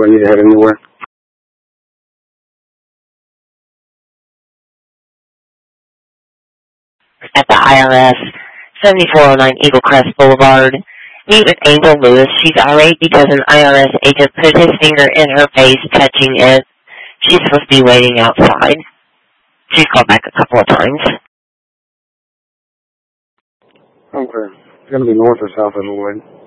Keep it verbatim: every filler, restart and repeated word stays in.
Do I need to head anywhere? At the I R S, seventy-four oh nine Eagle Crest Boulevard. Meet with Angel Lewis. She's irate because an I R S agent put his finger in her face, touching it. She's supposed to be waiting outside. She's called back a couple of times. Okay. It's going to be north or south of Lloyd.